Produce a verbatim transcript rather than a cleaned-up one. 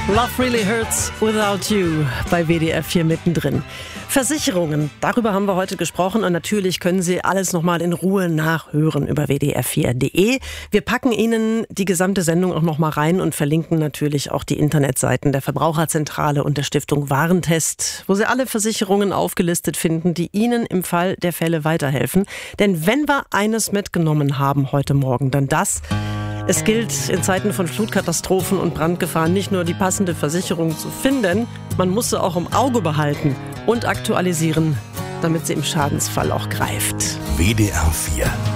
Love Really Hurts Without You bei W D R vier mittendrin. Versicherungen, darüber haben wir heute gesprochen und natürlich können Sie alles nochmal in Ruhe nachhören über w d r vier punkt d e. Wir packen Ihnen die gesamte Sendung auch nochmal rein und verlinken natürlich auch die Internetseiten der Verbraucherzentrale und der Stiftung Warentest, wo Sie alle Versicherungen aufgelistet finden, die Ihnen im Fall der Fälle weiterhelfen. Denn wenn wir eines mitgenommen haben heute Morgen, dann das: Es gilt in Zeiten von Flutkatastrophen und Brandgefahren nicht nur die passende Versicherung zu finden, man muss sie auch im Auge behalten und aktualisieren, damit sie im Schadensfall auch greift. W D R vier